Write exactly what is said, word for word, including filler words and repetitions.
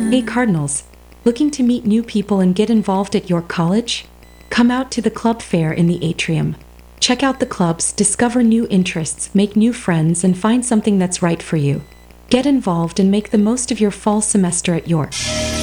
Hey Cardinals, looking to meet new people and get involved at York College? Come out to the club fair in the atrium. Check out the clubs, discover new interests, make new friends, and find something that's right for you. Get involved and make the most of your fall semester at York.